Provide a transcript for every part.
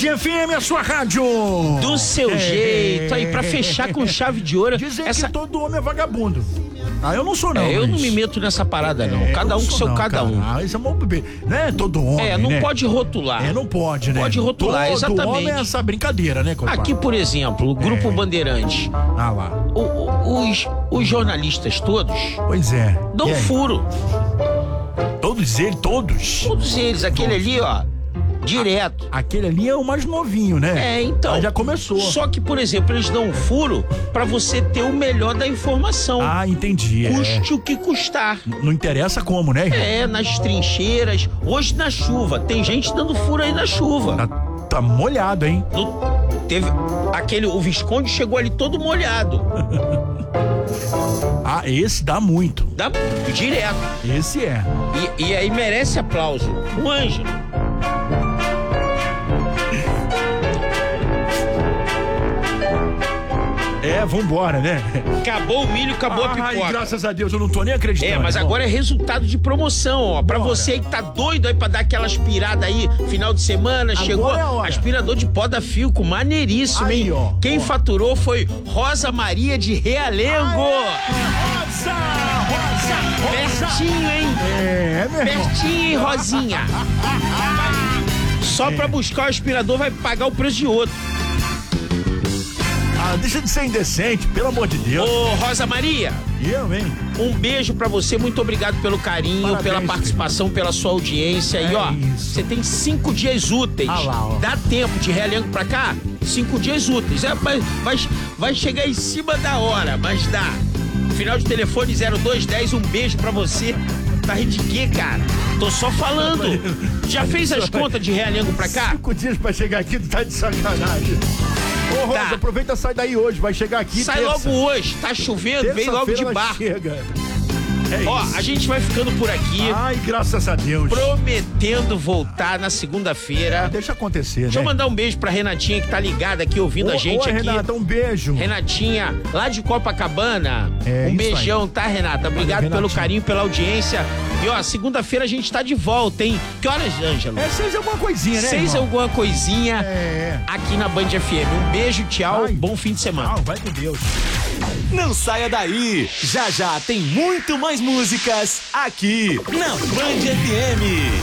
FM, a sua rádio. Do seu jeito, aí pra fechar com chave de ouro. Dizem que todo homem é vagabundo. Eu não sou, não. Eu não me meto nessa parada, não. Cada um com seu cada um. Isso é bom bebê. Né? Todo homem. Não pode rotular. Não pode, né? Pode rotular, todo exatamente. Homem é essa brincadeira, né, compadre? Aqui, por exemplo, o Grupo Bandeirantes. Lá. Os jornalistas todos. Pois é. Dão furo. Todos eles? Todos eles. Aquele ali, ó. Direto. Aquele ali é o mais novinho, né? Então. Já começou. Só que, por exemplo, eles dão um furo pra você ter o melhor da informação. Entendi. Custe o que custar. Não interessa como, né, irmão? Nas trincheiras. Hoje na chuva. Tem gente dando furo aí na chuva. Tá molhado, hein? Teve o Visconde chegou ali todo molhado. Esse dá muito. Dá direto. Esse é. E aí merece aplauso. O Ângelo. Vambora, né? Acabou o milho, acabou a pipoca. Graças a Deus, eu não tô nem acreditando. Mas agora é resultado de promoção, ó. Pra você aí que tá doido aí pra dar aquela aspirada aí, final de semana, agora chegou aspirador de pó da Filco, maneiríssimo, hein? Quem faturou foi Rosa Maria de Realengo. Rosa! Pertinho, hein? Meu irmão. Pertinho, hein, Rosinha? Só pra buscar o aspirador vai pagar o preço de outro. Deixa de ser indecente, pelo amor de Deus. Ô, Rosa Maria. Hein? Um beijo pra você, muito obrigado pelo carinho, parabéns, pela participação, pela sua audiência. Você tem 5 dias úteis. Dá tempo de Realengo pra cá? 5 dias úteis. Vai chegar em cima da hora, mas dá. Final de telefone 0210, um beijo pra você. Tá rindo de quê, cara? Tô só falando. Já fez as contas de Realengo pra cá? 5 dias pra chegar aqui, tá de sacanagem. Ô, Rosa, aproveita, sai daí hoje, vai chegar aqui. Sai logo hoje, tá chovendo, vem logo de barco. A gente vai ficando por aqui. Graças a Deus. Prometendo voltar na segunda-feira. Deixa acontecer, Deixa eu mandar um beijo pra Renatinha que tá ligada aqui, ouvindo a gente aqui. Renata, um beijo. Renatinha, lá de Copacabana. Um beijão, aí. Tá, Renata? Obrigado pelo carinho, pela audiência. E segunda-feira a gente tá de volta, hein? Que horas, Ângelo? 6 alguma coisinha, né? 6 alguma coisinha aqui na Band FM. Um beijo, tchau, bom fim de semana. Vai com Deus. Não saia daí. Já tem muito mais músicas aqui na Band FM.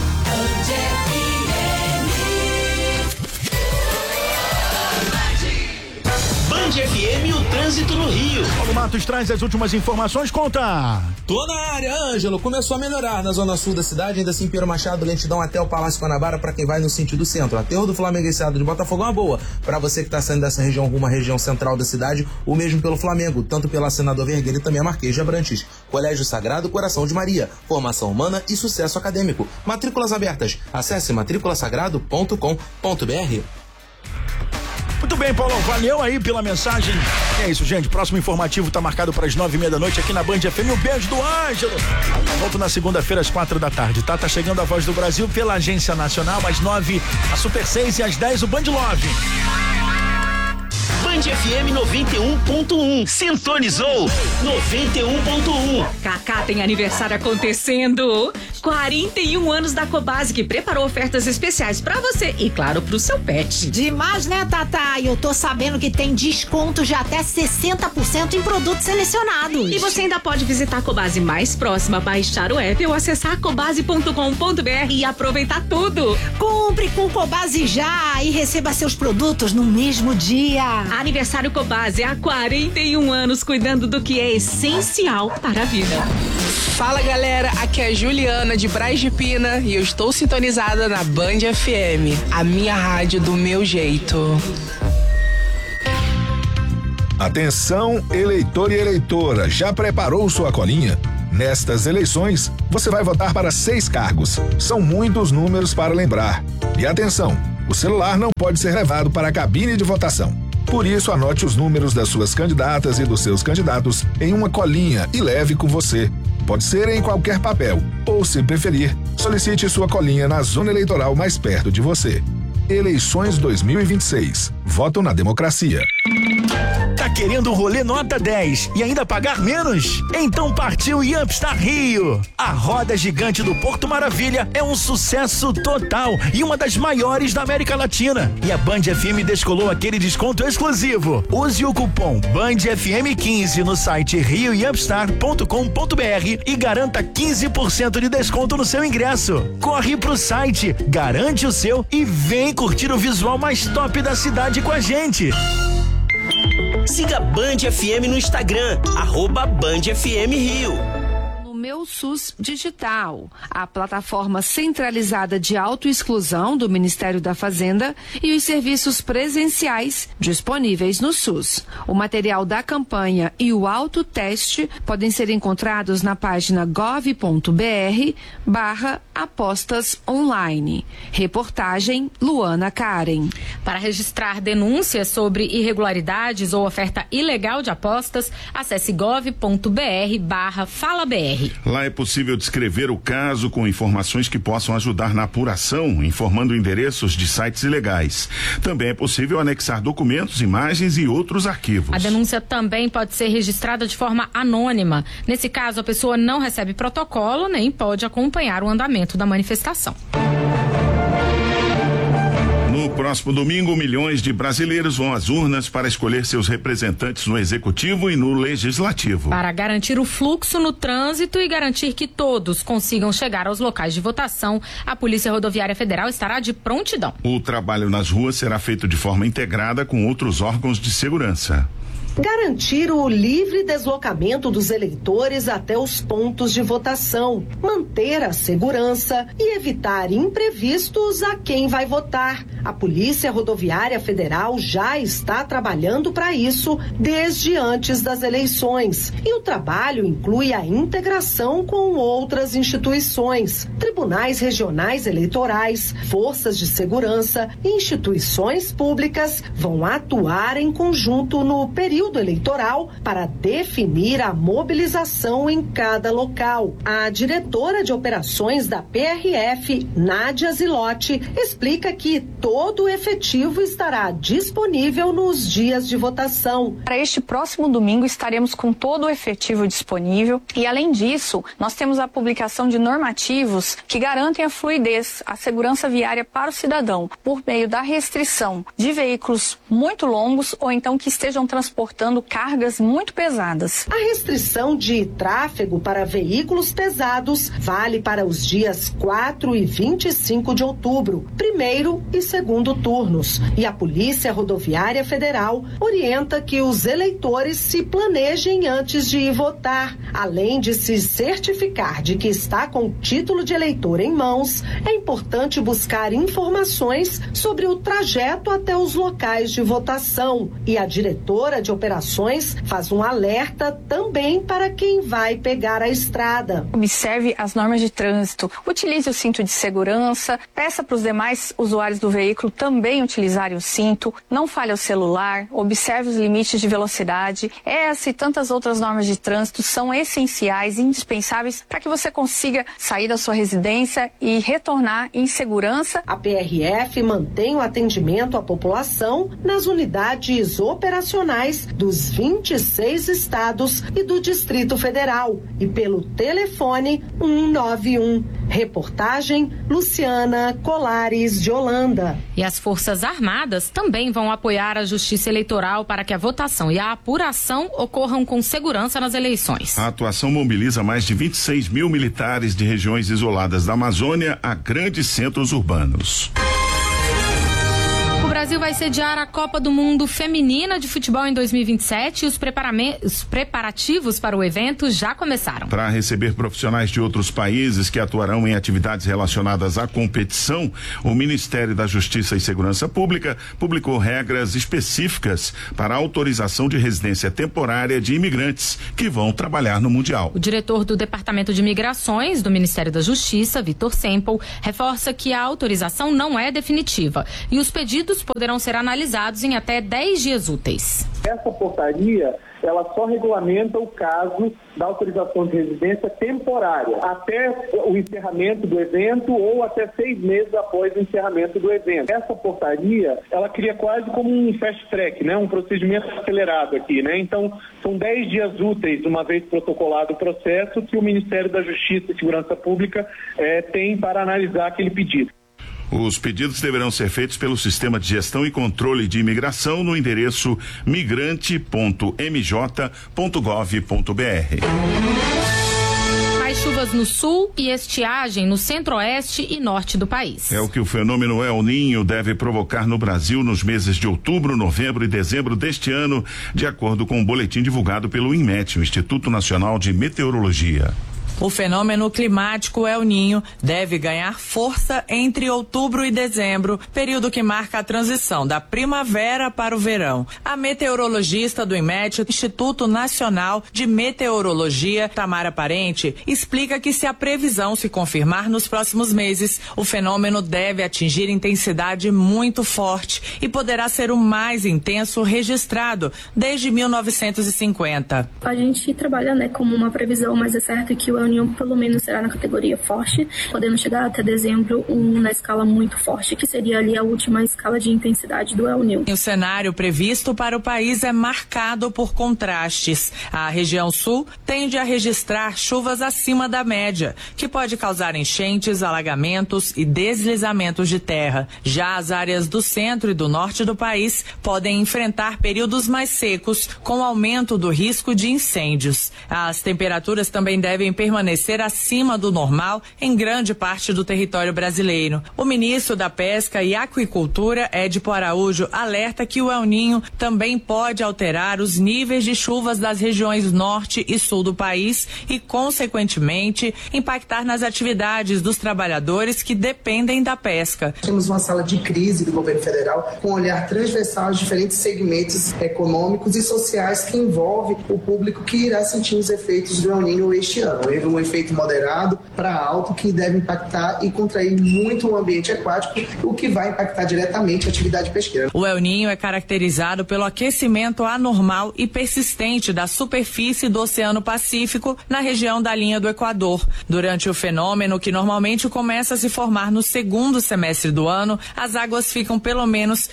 Band FM, o trânsito no Rio. Paulo Matos traz as últimas informações, conta. Tô na área, Ângelo. Começou a melhorar na zona sul da cidade, ainda assim Pinheiro Machado, lentidão até o Palácio Guanabara para quem vai no sentido centro. Aterro do Flamengo e Estado de Botafogo é uma boa. Para você que tá saindo dessa região rumo à região central da cidade, o mesmo pelo Flamengo, tanto pela Senador Vergueiro e também a Marquês de Abrantes. Colégio Sagrado Coração de Maria. Formação humana e sucesso acadêmico. Matrículas abertas. Acesse matriculasagrado.com.br. Muito bem, Paulão, valeu aí pela mensagem. É isso, gente, próximo informativo tá marcado para as 9:30 da noite aqui na Band FM. Um beijo do Ângelo. Volto na segunda-feira às 4 da tarde, tá? Tá chegando a Voz do Brasil pela Agência Nacional, às 9, a Super 6 e às 10 o Band Love. Band FM 91.1. Sintonizou 91.1. Cacá tem aniversário acontecendo. 41 anos da Cobasi, que preparou ofertas especiais pra você e, claro, pro seu pet. Demais, né, Tata? E eu tô sabendo que tem desconto de até 60% em produtos selecionados. E você ainda pode visitar a Cobasi mais próxima, baixar o app ou acessar cobasi.com.br e aproveitar tudo. Compre com Cobasi já e receba seus produtos no mesmo dia. Aniversário Cobasi, há 41 anos cuidando do que é essencial para a vida. Fala, galera, aqui é a Juliana de Braz de Pina e eu estou sintonizada na Band FM, a minha rádio do meu jeito. Atenção, eleitor e eleitora, já preparou sua colinha? Nestas eleições, você vai votar para 6 cargos. São muitos números para lembrar. E atenção, o celular não pode ser levado para a cabine de votação. Por isso, anote os números das suas candidatas e dos seus candidatos em uma colinha e leve com você. Pode ser em qualquer papel, ou, se preferir, solicite sua colinha na zona eleitoral mais perto de você. Eleições 2026. Voto na democracia. Tá querendo um rolê nota 10 e ainda pagar menos? Então partiu Yumpstar Rio. A roda gigante do Porto Maravilha é um sucesso total e uma das maiores da América Latina. E a Band FM descolou aquele desconto exclusivo. Use o cupom BandFM15 no site rioyumpstar.com.br e garanta 15% de desconto no seu ingresso. Corre pro site, garante o seu e vem curtir o visual mais top da cidade com a gente. Siga Band FM no Instagram, @BandFMRio. Meu SUS Digital, a plataforma centralizada de autoexclusão do Ministério da Fazenda e os serviços presenciais disponíveis no SUS. O material da campanha e o autoteste podem ser encontrados na página gov.br/apostas online. Reportagem Luana Karen. Para registrar denúncias sobre irregularidades ou oferta ilegal de apostas, acesse gov.br/falabr. Lá é possível descrever o caso com informações que possam ajudar na apuração, informando endereços de sites ilegais. Também é possível anexar documentos, imagens e outros arquivos. A denúncia também pode ser registrada de forma anônima. Nesse caso, a pessoa não recebe protocolo nem pode acompanhar o andamento da manifestação. No próximo domingo, milhões de brasileiros vão às urnas para escolher seus representantes no Executivo e no Legislativo. Para garantir o fluxo no trânsito e garantir que todos consigam chegar aos locais de votação, a Polícia Rodoviária Federal estará de prontidão. O trabalho nas ruas será feito de forma integrada com outros órgãos de segurança. Garantir o livre deslocamento dos eleitores até os pontos de votação, manter a segurança e evitar imprevistos a quem vai votar. A Polícia Rodoviária Federal já está trabalhando para isso desde antes das eleições. E o trabalho inclui a integração com outras instituições, tribunais regionais eleitorais, forças de segurança e instituições públicas vão atuar em conjunto no período eleitoral para definir a mobilização em cada local. A diretora de operações da PRF, Nádia Zilotti, explica que todo o efetivo estará disponível nos dias de votação. Para este próximo domingo estaremos com todo o efetivo disponível e, além disso, nós temos a publicação de normativos que garantem a fluidez, a segurança viária para o cidadão por meio da restrição de veículos muito longos ou então que estejam transportando cargas muito pesadas. A restrição de tráfego para veículos pesados vale para os dias 4 e 25 de outubro, primeiro e segundo turnos. E a Polícia Rodoviária Federal orienta que os eleitores se planejem antes de ir votar. Além de se certificar de que está com o título de eleitor em mãos, é importante buscar informações sobre o trajeto até os locais de votação. E a diretora de operações faz um alerta também para quem vai pegar a estrada. Observe as normas de trânsito, utilize o cinto de segurança, peça para os demais usuários do veículo também utilizarem o cinto, não falhe o celular, observe os limites de velocidade. Essa e tantas outras normas de trânsito são essenciais e indispensáveis para que você consiga sair da sua residência e retornar em segurança. A PRF mantém o atendimento à população nas unidades operacionais dos 26 estados e do Distrito Federal e pelo telefone 191. Reportagem Luciana Colares de Holanda. E as Forças Armadas também vão apoiar a Justiça Eleitoral para que a votação e a apuração ocorram com segurança nas eleições. A atuação mobiliza mais de 26 mil militares de regiões isoladas da Amazônia a grandes centros urbanos. O Brasil vai sediar a Copa do Mundo Feminina de Futebol em 2027 e os preparativos para o evento já começaram. Para receber profissionais de outros países que atuarão em atividades relacionadas à competição, o Ministério da Justiça e Segurança Pública publicou regras específicas para a autorização de residência temporária de imigrantes que vão trabalhar no Mundial. O diretor do Departamento de Migrações do Ministério da Justiça, Vitor Semple, reforça que a autorização não é definitiva e os pedidos poderão ser analisados em até 10 dias úteis. Essa portaria, ela só regulamenta o caso da autorização de residência temporária, até o encerramento do evento ou até 6 meses após o encerramento do evento. Essa portaria, ela cria quase como um fast track, né? Um procedimento acelerado aqui, né? Então, são 10 dias úteis, uma vez protocolado o processo, que o Ministério da Justiça e Segurança Pública tem para analisar aquele pedido. Os pedidos deverão ser feitos pelo Sistema de Gestão e Controle de Imigração no endereço migrante.mj.gov.br. Mais chuvas no sul e estiagem no centro-oeste e norte do país. É o que o fenômeno El Niño deve provocar no Brasil nos meses de outubro, novembro e dezembro deste ano, de acordo com o boletim divulgado pelo INMET, o Instituto Nacional de Meteorologia. O fenômeno climático El Niño deve ganhar força entre outubro e dezembro, período que marca a transição da primavera para o verão. A meteorologista do INMET, Instituto Nacional de Meteorologia, Tamara Parente, explica que se a previsão se confirmar nos próximos meses, o fenômeno deve atingir intensidade muito forte e poderá ser o mais intenso registrado desde 1950. A gente trabalha, como uma previsão, mas é certo que o El Niño pelo menos será na categoria forte, podendo chegar até dezembro na escala muito forte, que seria ali a última escala de intensidade do El Niño. O cenário previsto para o país é marcado por contrastes. A região sul tende a registrar chuvas acima da média, que pode causar enchentes, alagamentos e deslizamentos de terra. Já as áreas do centro e do norte do país podem enfrentar períodos mais secos, com aumento do risco de incêndios. As temperaturas também devem permanecer acima do normal em grande parte do território brasileiro. O ministro da Pesca e Aquicultura, Edipo Araújo, alerta que o El Niño também pode alterar os níveis de chuvas das regiões norte e sul do país e, consequentemente, impactar nas atividades dos trabalhadores que dependem da pesca. Temos uma sala de crise do governo federal com um olhar transversal aos diferentes segmentos econômicos e sociais que envolve o público que irá sentir os efeitos do El Niño este ano. Um efeito moderado para alto que deve impactar e contrair muito o ambiente aquático, o que vai impactar diretamente a atividade pesqueira. O El Niño é caracterizado pelo aquecimento anormal e persistente da superfície do Oceano Pacífico na região da linha do Equador. Durante o fenômeno, que normalmente começa a se formar no segundo semestre do ano, as águas ficam pelo menos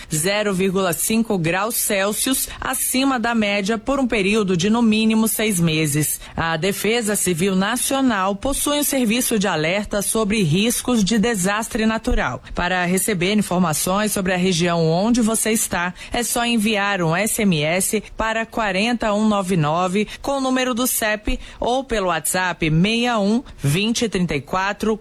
0,5 graus Celsius acima da média por um período de no mínimo 6 meses. A Defesa Civil Nacional possui um serviço de alerta sobre riscos de desastre natural. Para receber informações sobre a região onde você está, é só enviar um SMS para 40199 com o número do CEP ou pelo WhatsApp 61 2034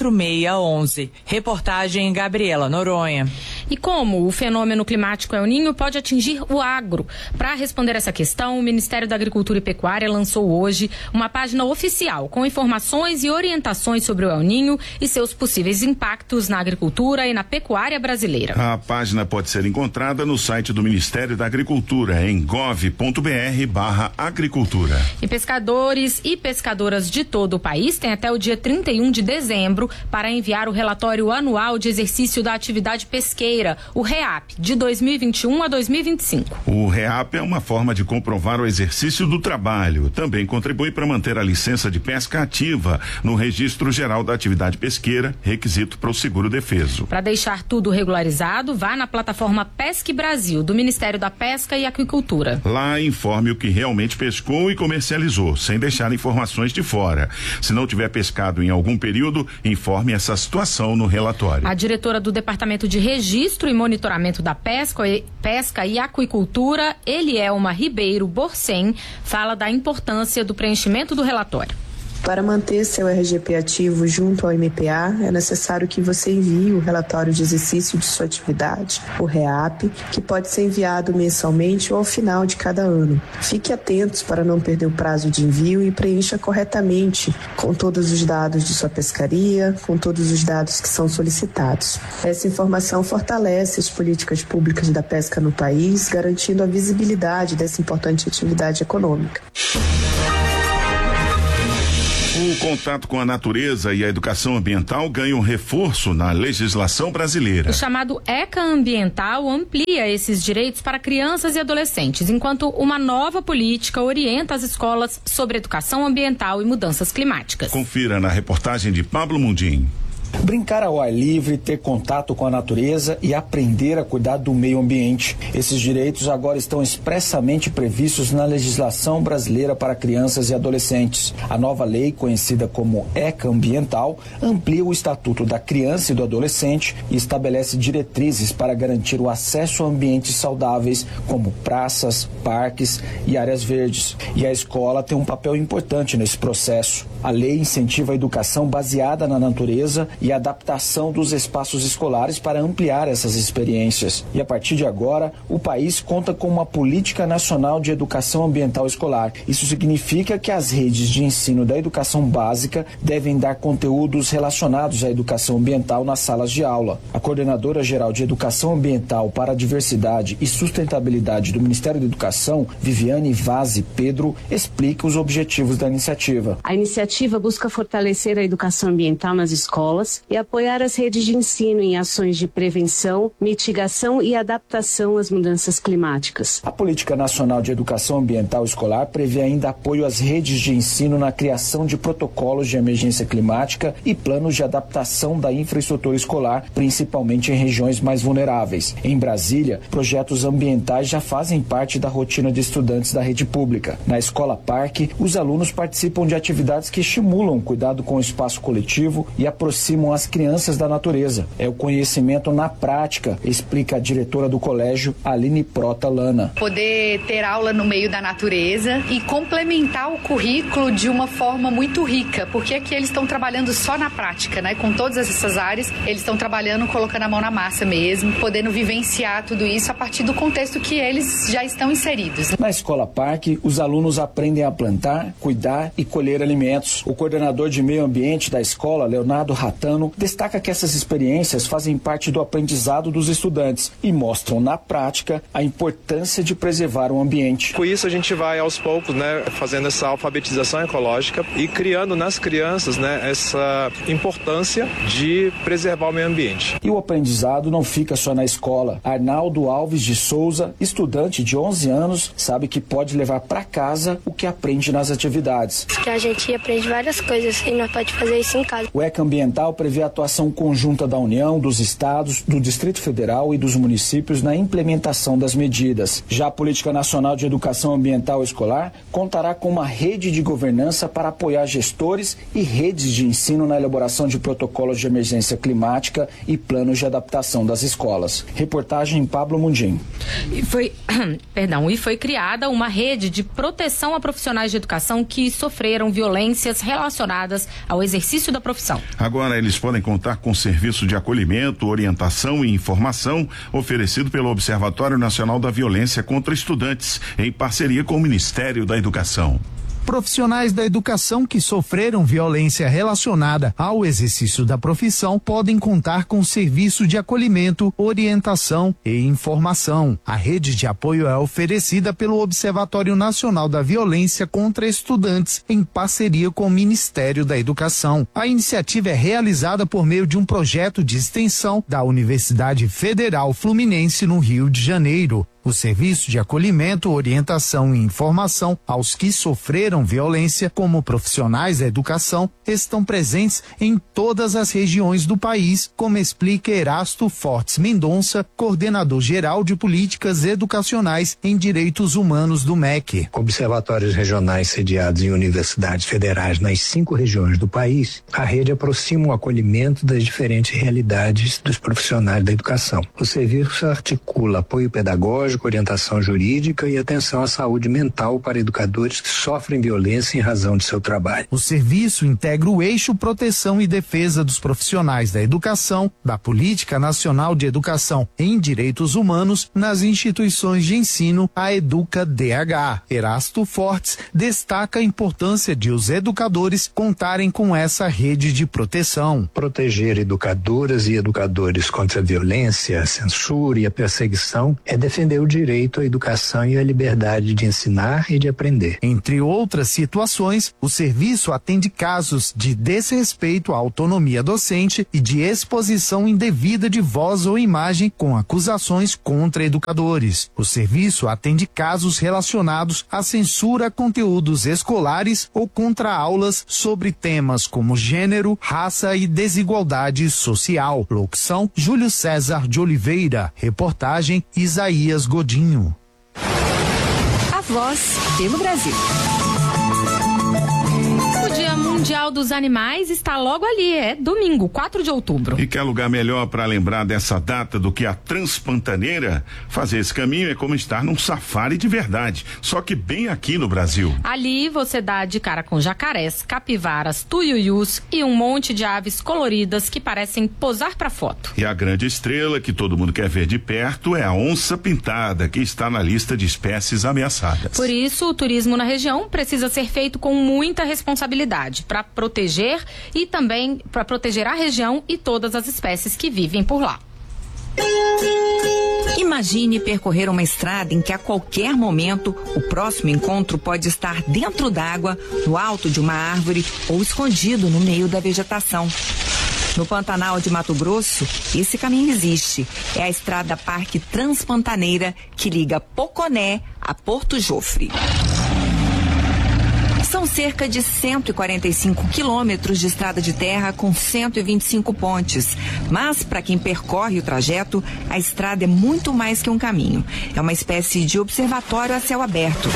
4611. Reportagem Gabriela Noronha. E como o fenômeno climático El Niño pode atingir o agro? Para responder essa questão, o Ministério da Agricultura e Pecuária lançou hoje uma página oficial com informações e orientações sobre o El Niño e seus possíveis impactos na agricultura e na pecuária brasileira. A página pode ser encontrada no site do Ministério da Agricultura, em gov.br/agricultura. E pescadores e pescadoras de todo o país têm até o dia 31 de dezembro para enviar o relatório anual de exercício da atividade pesqueira, o REAP, de 2021 a 2025. O REAP é uma forma de comprovar o exercício do trabalho. Também contribui para manter a licença de pesca ativa no Registro Geral da Atividade Pesqueira, requisito para o seguro defeso. Para deixar tudo regularizado, vá na plataforma Pesque Brasil, do Ministério da Pesca e Aquicultura. Lá informe o que realmente pescou e comercializou, sem deixar informações de fora. Se não tiver pescado em algum período, informe essa situação no relatório. A diretora do Departamento de Registro e Monitoramento da Pesca e Aquicultura, Elielma Ribeiro Borcem, fala da importância do preenchimento do relatório. Para manter seu RGP ativo junto ao MPA, é necessário que você envie o relatório de exercício de sua atividade, o REAP, que pode ser enviado mensalmente ou ao final de cada ano. Fique atentos para não perder o prazo de envio e preencha corretamente com todos os dados de sua pescaria, com todos os dados que são solicitados. Essa informação fortalece as políticas públicas da pesca no país, garantindo a visibilidade dessa importante atividade econômica. O contato com a natureza e a educação ambiental ganham reforço na legislação brasileira. O chamado ECA Ambiental amplia esses direitos para crianças e adolescentes, enquanto uma nova política orienta as escolas sobre educação ambiental e mudanças climáticas. Confira na reportagem de Pablo Mundim. Brincar ao ar livre, ter contato com a natureza e aprender a cuidar do meio ambiente. Esses direitos agora estão expressamente previstos na legislação brasileira para crianças e adolescentes. A nova lei, conhecida como ECA Ambiental, amplia o Estatuto da Criança e do Adolescente e estabelece diretrizes para garantir o acesso a ambientes saudáveis, como praças, parques e áreas verdes. E a escola tem um papel importante nesse processo. A lei incentiva a educação baseada na natureza e a adaptação dos espaços escolares para ampliar essas experiências. E a partir de agora, o país conta com uma política nacional de educação ambiental escolar. Isso significa que as redes de ensino da educação básica devem dar conteúdos relacionados à educação ambiental nas salas de aula. A coordenadora geral de Educação Ambiental para a Diversidade e Sustentabilidade do Ministério da Educação, Viviane Vaz Pedro, explica os objetivos da iniciativa. A iniciativa busca fortalecer a educação ambiental nas escolas e apoiar as redes de ensino em ações de prevenção, mitigação e adaptação às mudanças climáticas. A Política Nacional de Educação Ambiental Escolar prevê ainda apoio às redes de ensino na criação de protocolos de emergência climática e planos de adaptação da infraestrutura escolar, principalmente em regiões mais vulneráveis. Em Brasília, projetos ambientais já fazem parte da rotina de estudantes da rede pública. Na Escola Parque, os alunos participam de atividades que estimulam o cuidado com o espaço coletivo e aproximam as crianças da natureza. É o conhecimento na prática, explica a diretora do colégio, Aline Prota Lana. Poder ter aula no meio da natureza e complementar o currículo de uma forma muito rica, porque aqui eles estão trabalhando só na prática, né? Com todas essas áreas, eles estão trabalhando, colocando a mão na massa mesmo, podendo vivenciar tudo isso a partir do contexto que eles já estão inseridos. Na Escola Parque, os alunos aprendem a plantar, cuidar e colher alimentos. O coordenador de meio ambiente da escola, Leonardo Ratano, destaca que essas experiências fazem parte do aprendizado dos estudantes e mostram na prática a importância de preservar o ambiente. Com isso a gente vai aos poucos, né, fazendo essa alfabetização ecológica e criando nas crianças, né, essa importância de preservar o meio ambiente. E o aprendizado não fica só na escola. Arnaldo Alves de Souza, estudante de 11 anos, sabe que pode levar para casa o que aprende nas atividades. Que a gente aprende várias coisas e nós pode fazer isso em casa. O ECA Ambiental prevê a atuação conjunta da União, dos estados, do Distrito Federal e dos municípios na implementação das medidas. Já a Política Nacional de Educação Ambiental Escolar contará com uma rede de governança para apoiar gestores e redes de ensino na elaboração de protocolos de emergência climática e planos de adaptação das escolas. Reportagem Pablo Mundim. E foi criada uma rede de proteção a profissionais de educação que sofreram violências relacionadas ao exercício da profissão. Agora eles podem contar com serviço de acolhimento, orientação e informação oferecido pelo Observatório Nacional da Violência contra Estudantes, em parceria com o Ministério da Educação. Profissionais da educação que sofreram violência relacionada ao exercício da profissão podem contar com serviço de acolhimento, orientação e informação. A rede de apoio é oferecida pelo Observatório Nacional da Violência contra Estudantes, em parceria com o Ministério da Educação. A iniciativa é realizada por meio de um projeto de extensão da Universidade Federal Fluminense, no Rio de Janeiro. O serviço de acolhimento, orientação e informação aos que sofreram violência como profissionais da educação estão presentes em todas as regiões do país, como explica Erasto Fortes Mendonça, coordenador geral de políticas educacionais em direitos humanos do MEC. Observatórios regionais sediados em universidades federais nas 5 regiões do país, a rede aproxima o acolhimento das diferentes realidades dos profissionais da educação. O serviço articula apoio pedagógico, orientação jurídica e atenção à saúde mental para educadores que sofrem violência em razão de seu trabalho. O serviço integra o eixo proteção e defesa dos profissionais da educação, da Política Nacional de Educação em Direitos Humanos nas instituições de ensino, a EducaDH. Erasto Fortes destaca a importância de os educadores contarem com essa rede de proteção. Proteger educadoras e educadores contra a violência, a censura e a perseguição é defender seu direito à educação e à liberdade de ensinar e de aprender. Entre outras situações, o serviço atende casos de desrespeito à autonomia docente e de exposição indevida de voz ou imagem com acusações contra educadores. O serviço atende casos relacionados à censura a conteúdos escolares ou contra aulas sobre temas como gênero, raça e desigualdade social. Locução: Júlio César de Oliveira. Reportagem: Isaías Godinho. A Voz pelo Brasil. O Dia Mundial dos Animais está logo ali, é domingo, 4 de outubro. E quer lugar melhor para lembrar dessa data do que a Transpantaneira? Fazer esse caminho é como estar num safari de verdade, só que bem aqui no Brasil. Ali você dá de cara com jacarés, capivaras, tuiuius e um monte de aves coloridas que parecem posar para foto. E a grande estrela que todo mundo quer ver de perto é a onça pintada, que está na lista de espécies ameaçadas. Por isso, o turismo na região precisa ser feito com muita responsabilidade para proteger e também para proteger a região e todas as espécies que vivem por lá. Imagine percorrer uma estrada em que a qualquer momento o próximo encontro pode estar dentro d'água, no alto de uma árvore ou escondido no meio da vegetação. No Pantanal de Mato Grosso, esse caminho existe. É a estrada Parque Transpantaneira que liga Poconé a Porto Jofre. São cerca de 145 quilômetros de estrada de terra com 125 pontes. Mas, para quem percorre o trajeto, a estrada é muito mais que um caminho. É uma espécie de observatório a céu aberto.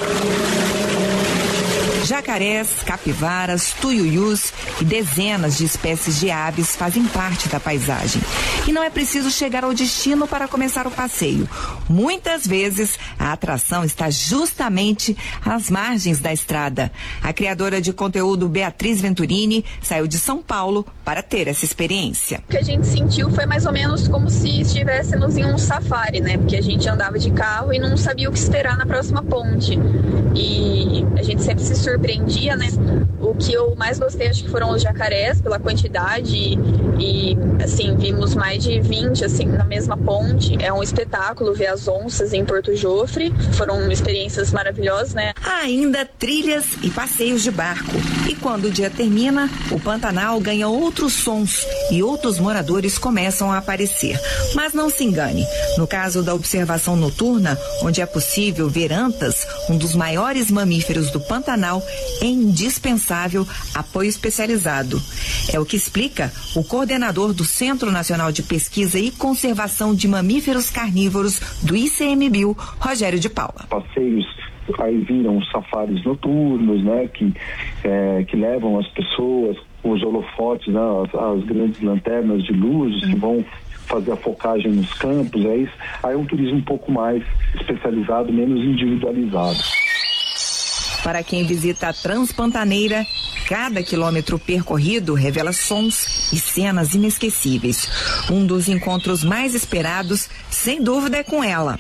Jacarés, capivaras, tuiuius e dezenas de espécies de aves fazem parte da paisagem. E não é preciso chegar ao destino para começar o passeio. Muitas vezes, a atração está justamente às margens da estrada. A criadora de conteúdo Beatriz Venturini saiu de São Paulo para ter essa experiência. O que a gente sentiu foi mais ou menos como se estivéssemos em um safari, né? Porque a gente andava de carro e não sabia o que esperar na próxima ponte. E a gente sempre se surpreendia, né? O que eu mais gostei, acho que foram os jacarés, pela quantidade e assim, vimos mais de 20, assim, na mesma ponte. É um espetáculo ver as onças em Porto Jofre, foram experiências maravilhosas, né? Há ainda trilhas e passeios de barco. E quando o dia termina, o Pantanal ganha outros sons e outros moradores começam a aparecer. Mas não se engane, no caso da observação noturna, onde é possível ver antas, um dos maiores mamíferos do Pantanal, é indispensável apoio especializado. É o que explica o coordenador do Centro Nacional de Pesquisa e Conservação de Mamíferos Carnívoros do ICMBio, Rogério de Paula. Passeios aí viram os safaris noturnos, né, que levam as pessoas, os holofotes, né, as grandes lanternas de luz que vão fazer a focagem nos campos, aí é um turismo um pouco mais especializado, menos individualizado. Para quem visita a Transpantaneira, cada quilômetro percorrido revela sons e cenas inesquecíveis. Um dos encontros mais esperados, sem dúvida, é com ela.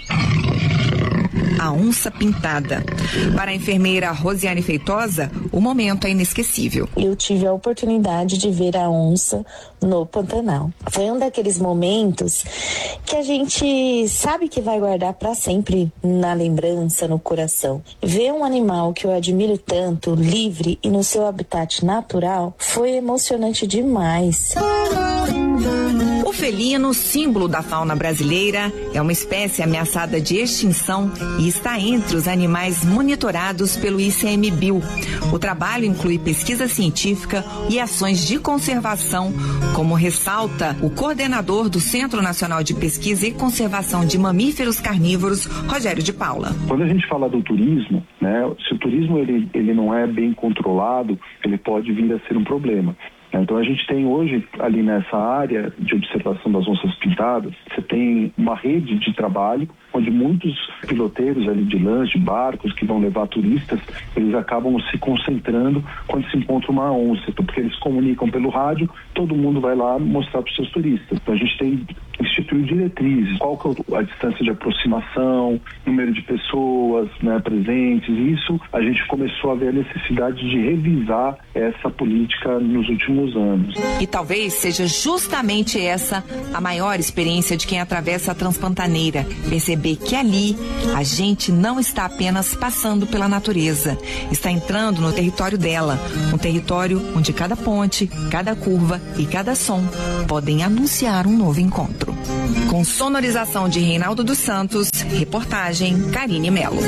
A onça pintada. Para a enfermeira Rosiane Feitosa, o momento é inesquecível. Eu tive a oportunidade de ver a onça no Pantanal. Foi um daqueles momentos que a gente sabe que vai guardar para sempre na lembrança, no coração. Ver um animal que eu admiro tanto, livre e no seu habitat natural, foi emocionante demais. O felino, símbolo da fauna brasileira, é uma espécie ameaçada de extinção e está entre os animais monitorados pelo ICMBio. O trabalho inclui pesquisa científica e ações de conservação, como ressalta o coordenador do Centro Nacional de Pesquisa e Conservação de Mamíferos Carnívoros, Rogério de Paula. Quando a gente fala do turismo, né, se o turismo ele não é bem controlado, ele pode vir a ser um problema. Então a gente tem hoje, ali nessa área de observação das onças pintadas, você tem uma rede de trabalho onde muitos piloteiros ali de lanche, barcos que vão levar turistas, eles acabam se concentrando quando se encontra uma onça, porque eles comunicam pelo rádio, todo mundo vai lá mostrar para os seus turistas. Então a gente tem instituições construiu diretrizes, qual que é a distância de aproximação, número de pessoas, né, presentes. Isso a gente começou a ver a necessidade de revisar essa política nos últimos anos. E talvez seja justamente essa a maior experiência de quem atravessa a Transpantaneira, perceber que ali a gente não está apenas passando pela natureza, está entrando no território dela, um território onde cada ponte, cada curva e cada som podem anunciar um novo encontro. Com sonorização de Reinaldo dos Santos, reportagem Karine Melo.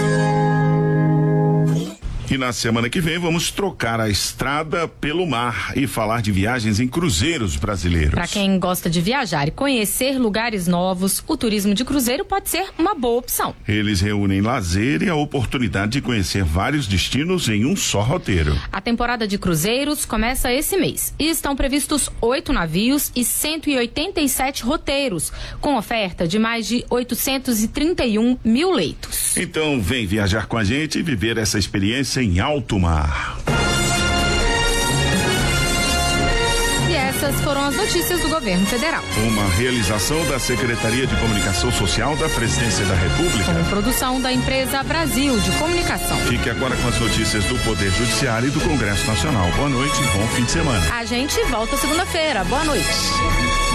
E na semana que vem vamos trocar a estrada pelo mar e falar de viagens em cruzeiros brasileiros. Para quem gosta de viajar e conhecer lugares novos, o turismo de cruzeiro pode ser uma boa opção. Eles reúnem lazer e a oportunidade de conhecer vários destinos em um só roteiro. A temporada de cruzeiros começa esse mês e estão previstos 8 navios e 187 roteiros, com oferta de mais de 831 mil leitos. Então vem viajar com a gente e viver essa experiência em alto mar. E essas foram as notícias do governo federal. Uma realização da Secretaria de Comunicação Social da Presidência da República. Com produção da empresa Brasil de Comunicação. Fique agora com as notícias do Poder Judiciário e do Congresso Nacional. Boa noite e bom fim de semana. A gente volta segunda-feira. Boa noite.